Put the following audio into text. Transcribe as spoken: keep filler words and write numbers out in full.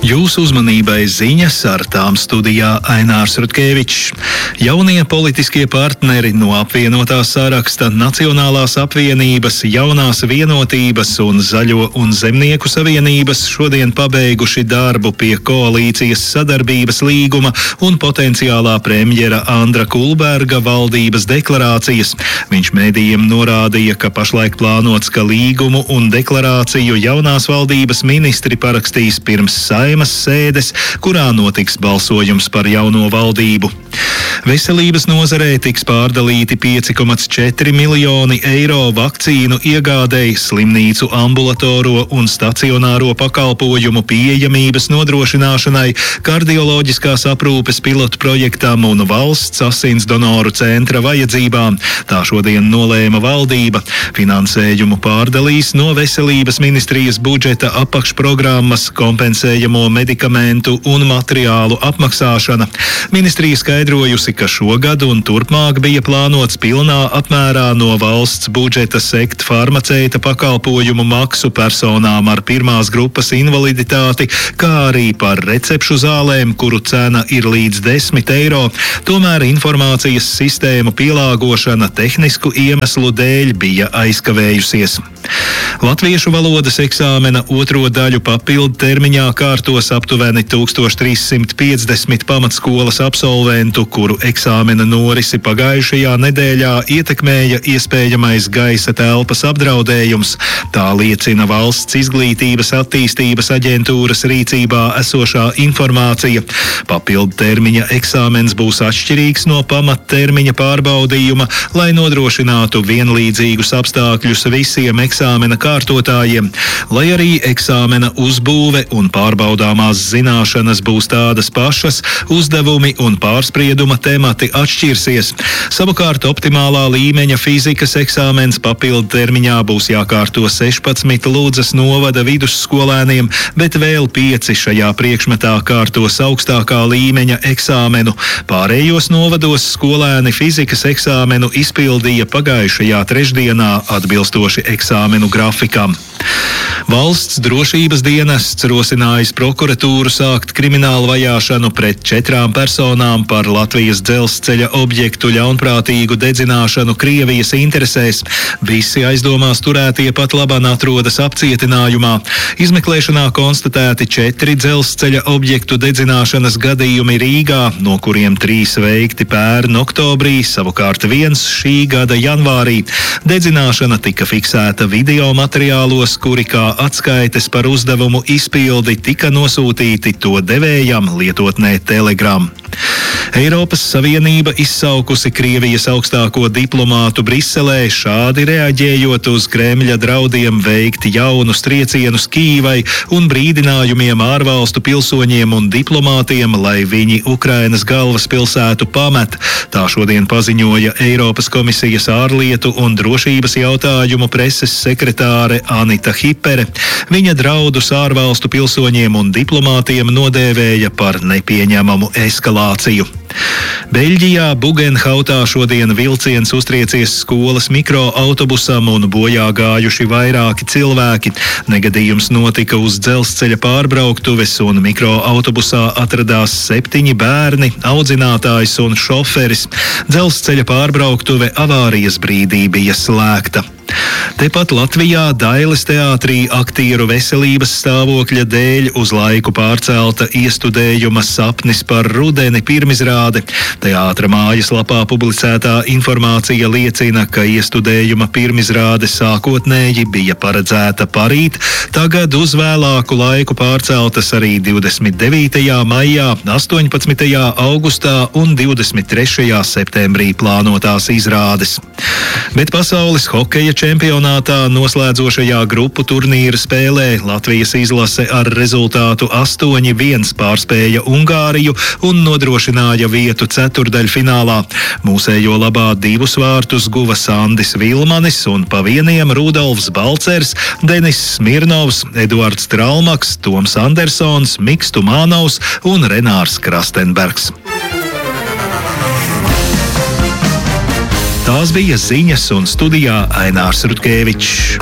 Jūsu uzmanībai ziņas, ar tām studijā Ainārs Rutkevičs. Jaunie politiskie partneri no apvienotās saraksta Nacionālās apvienības, Jaunās vienotības un Zaļo un Zemnieku savienības šodien pabeiguši darbu pie koalīcijas sadarbības līguma un potenciālā premjera Andra Kulberga valdības deklarācijas. Viņš mēdījiem norādīja, ka pašlaik plānots, ka līgumu un deklarāciju jaunās valdības ministri parakstīs pirms Saimas sēdes, kurā notiks balsojums par jauno valdību. Veselības nozarē tiks pārdalīti pieci komati četri miljoni eiro vakcīnu iegādēji, slimnīcu ambulatoro un stacionāro pakalpojumu pieejamības nodrošināšanai, kardioloģiskās aprūpes pilotu projektam un valsts asins donoru centra vajadzībām. Tā šodien nolēma valdība. Finansējumu pārdalīs no Veselības ministrijas budžeta apakšprogrammas kompensējamo medikamentu un materiālu apmaksāšana. Ministrija skaidrojusi, ka šogad un turpmāk bija plānots pilnā apmērā no valsts budžeta sekt farmaceita pakalpojumu maksu personām ar pirmās grupas invaliditāti, kā arī par recepšu zālēm, kuru cena ir līdz desmit eiro. Tomēr informācijas sistēmu pielāgošana tehnisku iemeslu dēļ bija aizkavējusies. Latviešu valodas eksāmena otro daļu papildu termiņā kārtos aptuveni tūkstoš trīs simti piecdesmit pamatskolas absolventu, kuru eksāmena norisi pagājušajā nedēļā ietekmēja iespējamais gaisa telpas apdraudējums. Tā liecina Valsts izglītības attīstības aģentūras rīcībā esošā informācija. Papildu termiņa eksāmens būs atšķirīgs no pamattermiņa pārbaudījuma, lai nodrošinātu vienlīdzīgus apstākļus visiem eksāmena kārtotājiem. Lai arī eksāmena uzbūve un pārbaudāmās zināšanas būs tādas pašas, uzdevumi un pārsprieduma temati atšķirsies. Savukārt optimālā līmeņa fizikas eksāmens papildu termiņā būs jākārto sešpadsmit Ludzas novada vidusskolēniem, bet vēl pieci šajā priekšmetā kārtos augstākā līmeņa eksāmenu. Pārējos novados skolēni fizikas eksāmenu izpildīja pagājušajā trešdienā atbilstoši eksāmenu grafikam. Valsts drošības dienests rosinājis prokuratūru sākt kriminālu vajāšanu pret četrām personām par Latvijas dzelzceļa objektu ļaunprātīgu dedzināšanu Krievijas interesēs. Visi aizdomās turētie pat labāk atrodas apcietinājumā. Izmeklēšanā konstatēti četri dzelzceļa objektu dedzināšanas gadījumi Rīgā, no kuriem trīs veikti pērn oktobrī, savukārt viens šī gada janvārī. Dedzināšana tika fiksēta video materiālos, kuri kā atskaites par uzdevumu izpildi tika nosūtīti to devējam lietotnē Telegram. Eiropas Savienība izsaukusi Krievijas augstāko diplomātu Briselē, šādi reaģējot uz Kremļa draudiem veikt jaunus triecienus Kīvai un brīdinājumiem ārvalstu pilsoņiem un diplomātiem, lai viņi Ukrainas galvaspilsētu pamet. Tā šodien paziņoja Eiropas komisijas ārlietu un drošības jautājumu preses sekretāre Anita Hipere. Viņa draudus ārvalstu pilsoņiem un diplomātiem nodēvēja par nepieņemamu eskalāciju. Beļģijā Bugenhautā šodien vilciens uztriecies skolas mikroautobusam un bojā gājuši vairāki cilvēki. Negadījums notika uz dzelzceļa pārbrauktuves un mikroautobusā atradās septiņi bērni, audzinātājs un šoferis. Dzelzceļa pārbrauktuve avārijas brīdī bija slēgta. Tepat Latvijā Dailes teātrī aktieru veselības stāvokļa dēļ uz laiku pārcelta iestudējuma Sapnis par rudeni pirmizrāde. Teātra mājaslapā publicētā informācija liecina, ka iestudējuma pirmizrāde sākotnēji bija paredzēta parīt, tagad uz vēlāku laiku pārceltas arī divdesmit devītajā maijā, astoņpadsmitajā augustā un divdesmit trešajā septembrī plānotās izrādes. Bet pasaules hokeja čempionātā noslēdzošajā grupu turnīra spēlē Latvijas izlase ar rezultātu astoņi viens pārspēja Ungāriju un nodrošināja vietu ceturdaļfinālā. Mūsējo labā divus vārtus guva Sandis Vilmanis un pa vieniem Rudolfs Balcers, Denis Smirnovs, Eduards Tralmaks, Toms Andersons, Miks Tumānovs un Renārs Krastenbergs. Tās bija ziņas un studijā Ainārs Rutkevičs.